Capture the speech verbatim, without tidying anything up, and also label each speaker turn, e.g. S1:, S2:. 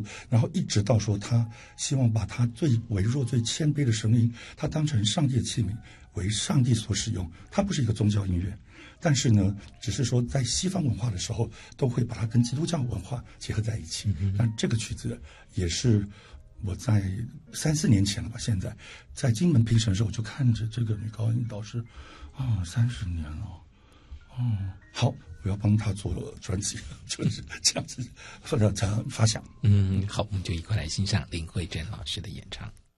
S1: 然后一直到说他希望把他最微弱、最谦卑的声音，他当成上帝的器皿，为上帝所使用。它不是一个宗教音乐，但是呢，只是说在西方文化的时候，都会把它跟基督教文化结合在一起。那这个曲子也是我在三四年前了吧，现在在金门评审的时候，我就看着这个女高音导师，啊，三十年了，嗯，好，我要帮他做专辑，就是这样子，让他发想。
S2: 嗯，好，我们就一块来欣赏林慧珍老师的演唱。